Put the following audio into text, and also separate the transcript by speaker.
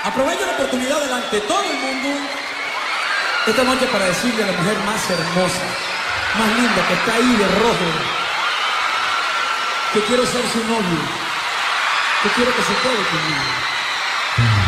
Speaker 1: Aprovecho la oportunidad delante de todo el mundo esta noche para decirle a la mujer más hermosa, más linda, que está ahí de rojo, que quiero ser su novio, que quiero que se quede conmigo.